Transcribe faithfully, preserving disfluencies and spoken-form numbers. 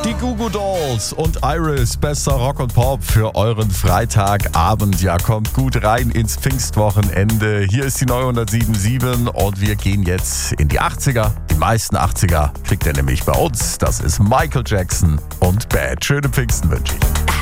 Die Goo Goo Dolls und Iris, bester Rock und Pop für euren Freitagabend. Ja, kommt gut rein ins Pfingstwochenende. Hier ist die neunhundertsieben Komma sieben und wir gehen jetzt in die achtziger. Die meisten achtziger kriegt ihr nämlich bei uns. Das ist Michael Jackson und Bad. Schöne Pfingsten wünsche ich.